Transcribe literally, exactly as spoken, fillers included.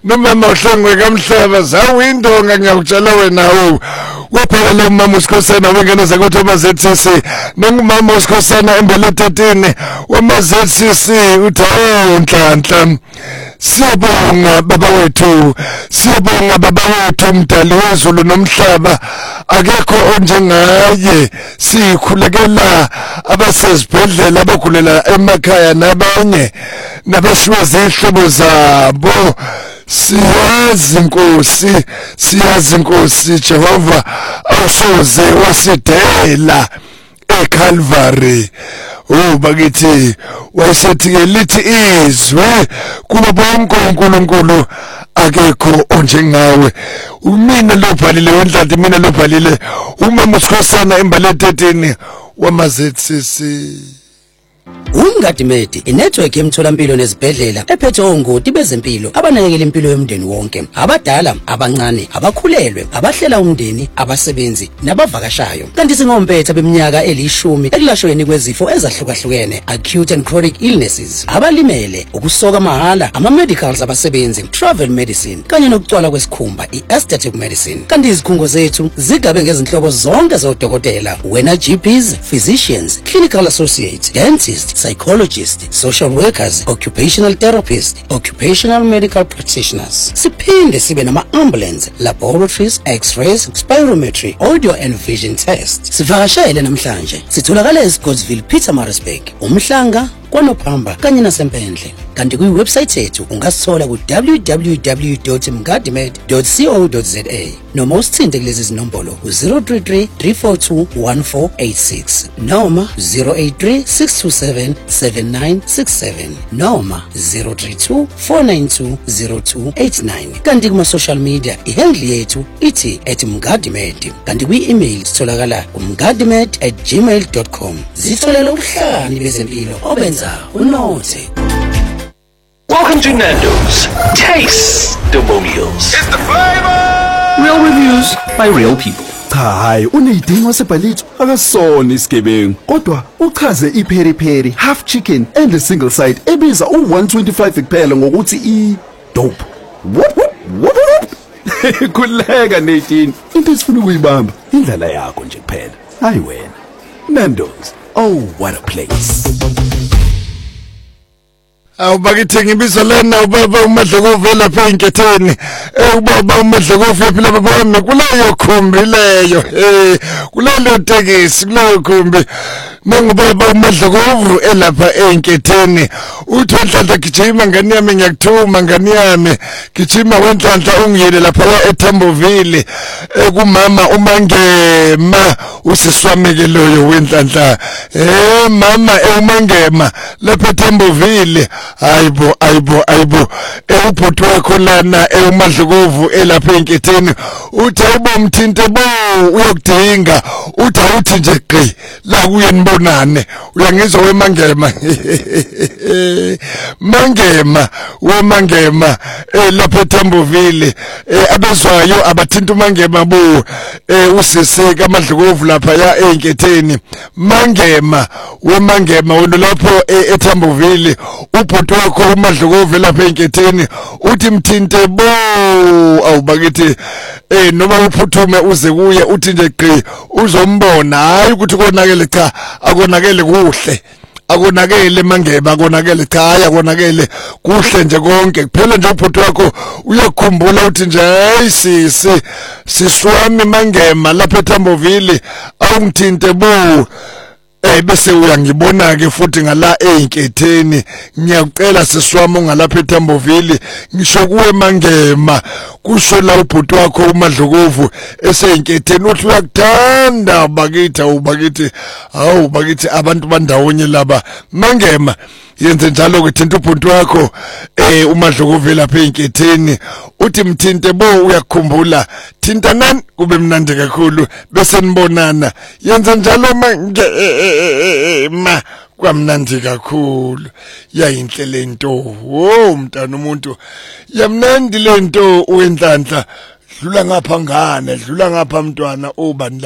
nomama uhlangwe kaMhlaba zawindonga ngiyakutshela wena u waphela lo mama uSikhosana wengena zakuthi amaZCC nongumama uSikhosana embelethetini wamaZCC uthi oh Nhlanhla siyabonga baba wethu siyabonga baba wethu umdali wezulu nomhlaba akekho onjengaye sikhulekela abasezibhedlela abagulela emakhaya nabanye nabashiwa zihlobo zabo siyazi Nkosi siyazi Nkosi Jehova awusoze wasidela eCalvary oh bakithi wayesethi lithi izwe kuba bonke uNkulunkulu akekho onjengawe umina lobhalile wenhlanhla mina lobhalile umama uSikhosana embalethetini wamaZCC. Umgadimedi inetwork yemtholampilo nezibhedlela ephethe ongoti bezempilo abanakekela impilo yomndeni wonke abadala abancane abakhulelwe abahlela umndeni abasebenzi nabavakashayo kanti singompetha beminyaka elishumi ekulashweni kwezifo ezahlukahlukene acute and chronic illnesses abalimele ukusoka mahala ama medicals abasebenzi travel medicine kanye nokucwala kwesikhumba i-aesthetic medicine kanti izikhungo zethu zigabe ngezinhlobo zonke zodokotela wena G Ps physicians clinical associates dentists psychologists, social workers, occupational therapists, occupational medical practitioners. Siphinde sibe nama ambulance, laboratories, x-rays, spirometry, audio and vision tests. Sivakashele namhlanje. Sitholakala eScottsville, Pietermaritzburg, uMhlanga, kwaNophamba kanye naseMpendle. Kanti kwi website yethu ungasithola ku w w w dot mgadimed dot co dot za noma usithinte kulezi zinombolo zero three three three four two one four eight six noma zero eight three six two seven seven nine six seven noma zero three two four nine two zero two eight nine. Kanti kuma social media ihandle yethu ithi at mgadimed kanti kwi email sitholakala umgadimed at gmail dot com. Zitholela ubuhlani bezempilo obenza unothe. Welcome to Nando's. Taste the meals. It's the flavor. Real reviews by real people. Cha hayi uneyidingo sebhalitho akasona isigebengu kodwa uchaze ipheri pheri half chicken and a single side ebiza u one twenty-five kuphela ngokuthi I dope. What what what? Kuleka neyidini into esifuna ukuyibamba indlela yakho nje kuphela. Hayi wena. Nando's. Oh what a place. Awubakithi ngibiza lana ubaba uMadlovu lapha enketheni ubaba uMadlovu yaphila baba wami kuleyo khumbi leyo eh kulelo tekisi kuleyo khumbi nangubaba uMadlovu elapha enketheni uthi Nhlanhla gijima ngani yami ngiyakuthuma ngani yami gijima wenhlanhla ungiyele lapha eThamboville kumama uMangema usiswameke loyo wenhlanhla eh mama uMangema lapha eThamboville ayibo ayibo ayibo ubhuti wakho lana uMadlovu elapha enketheni uthi ayibomthinte bo uyokudinga uthi awuthi nje gqi la kuye nibonane uyangizwa weMangema Mangema weMangema lapha eThamboville abezwayo abathinta uMangema bo usiseka aMadlovu lapha ya enketheni Mangema weMangema wona lapho eThamboville ubhuti wakho uMadlovu lapha enketheni uthi mthinte bo awubakithi eh noma uphuthume uze kuye uthi nje gqi uzombona hayi ukuthi konakele cha akonakele kuhle akonakele Mangema akonakele cha hayi akonakele kuhle nje konke kuphela nje ubhuti wakho uyakukhumbula uthi nje hey sisi siswami Mangema lapha eThamboville awungithinte bo eh bese uyangibona ke futhi ngala enketheni ngiyakucela siswami ungalapha eThamboville ngisho kuwe Mangema kusho la ubhuti wakho uMadlovu esenketheni uthi uyakuthanda bakithi awubakithi hawu bakithi abantu bandawonye laba Mangema yenze njalo ukuthinta ubhuti wakho eh uMadlovu lapha enketheni uthi mthinte bo uyakukhumbula thinta nani kube mnandi kakhulu bese nibonana yenze njalo manje ma kwamnandi kakhulu yayinhle lento wo mntana umuntu yamnandi lento uwenhlanhla dlula ngapha ngane dlula ngapha mntwana obani